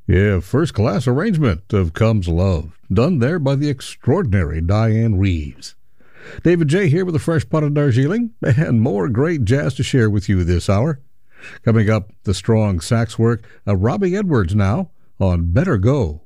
Yeah, first-class arrangement of Comes Love, done there by the extraordinary Diane Reeves. David J. here with a fresh pot of Darjeeling and more great jazz to share with you this hour. Coming up, the strong sax work of Robbie Edwards now on Better Go.